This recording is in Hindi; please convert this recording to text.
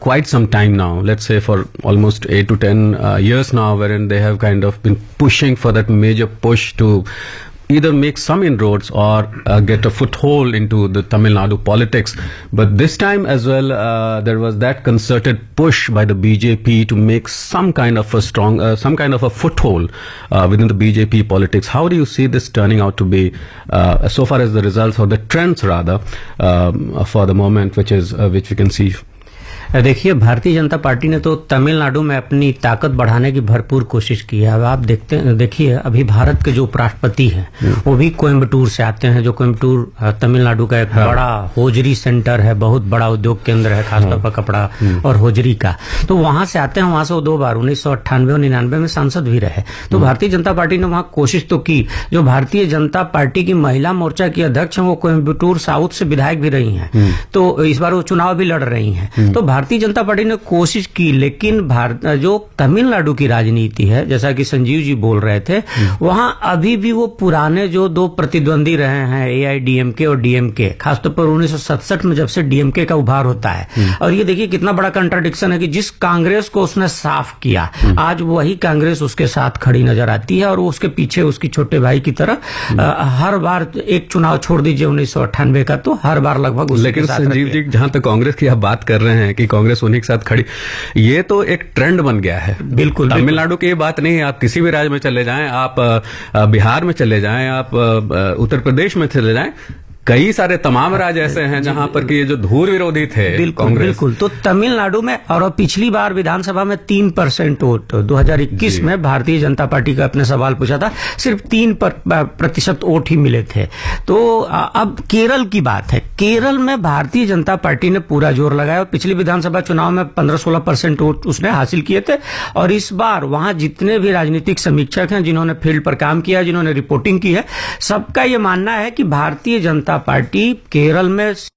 quite some time now, let's say for almost 8 to 10 years now, wherein they have kind of been pushing for that major push to either make some inroads or get a foothold into the Tamil Nadu politics. But this time as well, there was that concerted push by the BJP to make some kind of a strong, some kind of a foothold within the BJP politics. How do you see this turning out to be, so far as the results or the trends rather, for the moment, which we can see? देखिए, भारतीय जनता पार्टी ने तो तमिलनाडु में अपनी ताकत बढ़ाने की भरपूर कोशिश की है। अब आप देखिए, अभी भारत के जो उपराष्ट्रपति हैं वो भी कोयम्बटूर से आते हैं, जो कोयम्बटूर तमिलनाडु का एक बड़ा होजरी सेंटर है, बहुत बड़ा उद्योग केंद्र है, खासतौर पर कपड़ा और होजरी का। तो वहां से आते हैं, वहां से वो 2 बार 1998 और 99 में सांसद भी रहे। तो भारतीय जनता पार्टी ने वहां कोशिश तो की। जो भारतीय जनता पार्टी की महिला मोर्चा की अध्यक्ष है वो कोयम्बटूर साउथ से विधायक भी रही हैं, तो इस बार वो चुनाव भी लड़ रही हैं। तो भारतीय जनता पार्टी ने कोशिश की, लेकिन जो तमिलनाडु की राजनीति है, जैसा कि संजीव जी बोल रहे थे, वहां अभी भी वो पुराने जो 2 प्रतिद्वंदी रहे हैं, एआईडीएमके और डीएमके, खासतौर पर 1967 में जब से डीएमके का उभार होता है। और ये देखिए कितना बड़ा कंट्राडिक्शन है कि जिस कांग्रेस को उसने साफ किया, आज वही कांग्रेस उसके साथ खड़ी नजर आती है और वो उसके पीछे उसकी छोटे भाई की तरह हर बार, एक चुनाव छोड़ दीजिए 1998 का, तो हर बार लगभग। लेकिन संजीव जी, जहां तक कांग्रेस की आप बात कर रहे हैं कि कांग्रेस उन्हीं के साथ खड़ी, ये तो एक ट्रेंड बन गया है। बिल्कुल, तमिलनाडु की ये बात नहीं है, आप किसी भी राज्य में चले जाएं, आप बिहार में चले जाएं, आप उत्तर प्रदेश में चले जाएं, कई सारे तमाम राज्य ऐसे हैं जहां पर कि ये जो धूर विरोधी थे बिल्कुल। तो तमिलनाडु में, और पिछली बार विधानसभा में 3% वोट, 2021 में भारतीय जनता पार्टी का अपने सवाल पूछा था, सिर्फ 3% वोट ही मिले थे। तो अब केरल की बात है। केरल में भारतीय जनता पार्टी ने पूरा जोर लगाया और पिछली विधानसभा चुनाव में 15-16% वोट उसने हासिल किए थे। और इस बार वहां जितने भी राजनीतिक समीक्षक हैं, जिन्होंने फील्ड पर काम किया, जिन्होंने रिपोर्टिंग की है, सबका यह मानना है कि भारतीय जनता पार्टी केरल में